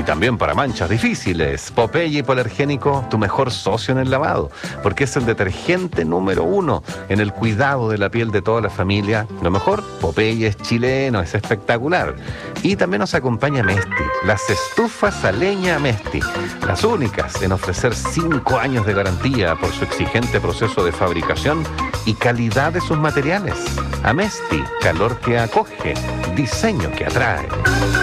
Y también para manchas difíciles. Popeye Hipoalergénico, tu mejor socio en el lavado, porque es el detergente número 1 en el cuidado de la piel de toda la familia. Lo mejor, Popeye es chileno, es espectacular. Y también nos acompaña Mesti, las estufas a leña Mesti, las únicas en ofrecer 5 años de garantía por su exigente proceso de fabricación y calidad de sus materiales. Amesti, calor que acoge, diseño que atrae.